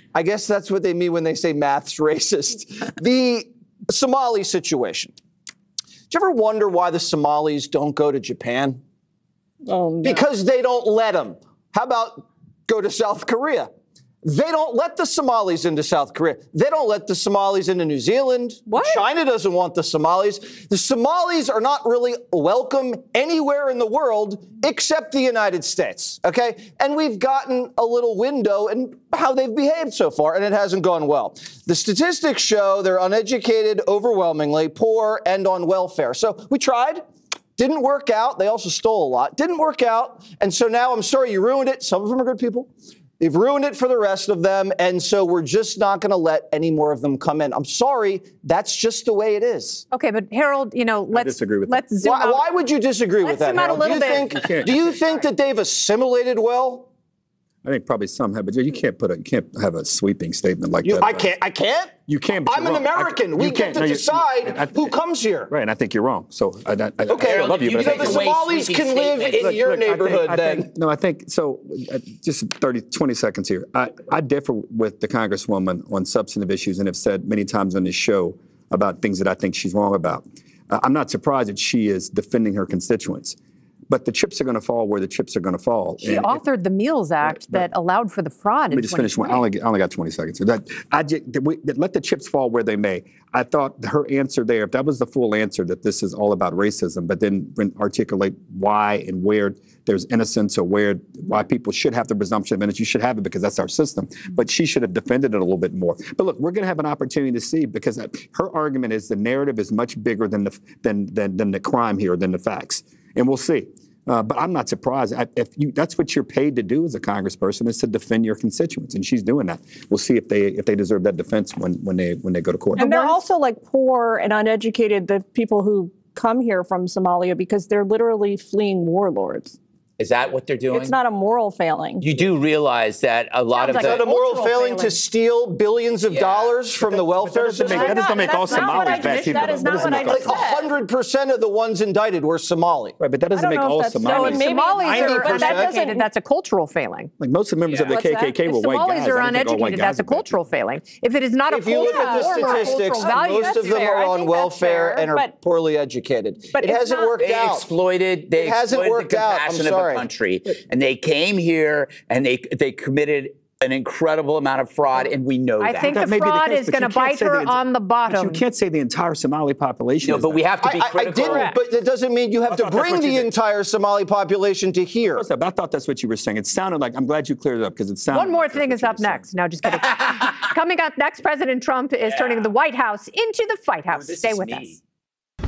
I guess that's what they mean when they say math's racist. The Somali situation. Do you ever wonder why the Somalis don't go to Japan? Oh, no. Because they don't let them. How about go to South Korea? They don't let the Somalis into South Korea. They don't let the Somalis into New Zealand. What? China doesn't want the Somalis. The Somalis are not really welcome anywhere in the world except the United States, okay? And we've gotten a little window in how they've behaved so far, and it hasn't gone well. The statistics show they're uneducated, overwhelmingly, poor, and on welfare. So we tried. Didn't work out. They also stole a lot. Didn't work out. And so now, I'm sorry, you ruined it. Some of them are good people. They've ruined it for the rest of them, and so we're just not going to let any more of them come in. I'm sorry, that's just the way it is. Okay, but Harold, let's disagree with let's zoom out. Why would you disagree with that, zoom out a Harold? little bit. Do you think that they've assimilated well? I think probably some have, but you can't have a sweeping statement like that. I can't. You can. But I'm an American. We get to decide who comes here. Right, and I think you're wrong. So I okay, I love you, but the Somalis can live in your neighborhood. I think so. Just 20 seconds here. I differ with the Congresswoman on substantive issues, and have said many times on this show about things that I think she's wrong about. I'm not surprised that she is defending her constituents. But the chips are going to fall where the chips are going to fall. She authored the Meals Act that allowed for the fraud. Let me just finish one. I only got 20 seconds here. Let the chips fall where they may. I thought her answer there, if that was the full answer, that this is all about racism, but then articulate why and where there's innocence or why people should have the presumption of innocence. You should have it because that's our system. But she should have defended it a little bit more. But look, we're going to have an opportunity to see, because her argument is the narrative is much bigger than the crime here, than the facts. And we'll see. But I'm not surprised. That's what you're paid to do as a congressperson, is to defend your constituents, and she's doing that. We'll see if they deserve that defense when they go to court. And they're also like poor and uneducated, the people who come here from Somalia, because they're literally fleeing warlords. Is that what they're doing? It's not a moral failing. You do realize that a lot of Is that a moral failing to steal billions of dollars from the welfare system? That doesn't make all Somalis bad people. That is not what I just said. Like 100% of the ones indicted were Somali. Right, but that doesn't make all Somalis. No, Somalis are 90%. uneducated. That's a cultural failing. Like most of the members of the KKK were white guys. Somalis are uneducated. That's a cultural failing. If it is not a if you look at the statistics, most of them are on welfare and are poorly educated. But it hasn't worked out. They exploited the compassion of a country. And they came here and they committed an incredible amount of fraud, and we know that. I think the fraud is going to bite her on the bottom. But you can't say the entire Somali population. No, but we have to be critical. I didn't, but that doesn't mean you have to bring the entire Somali population to here. I thought that's what you were saying. It sounded like, I'm glad you cleared it up, because it sounded One more thing is up next. No, just kidding. Coming up next, President Trump is turning the White House into the Fight House. Stay with us.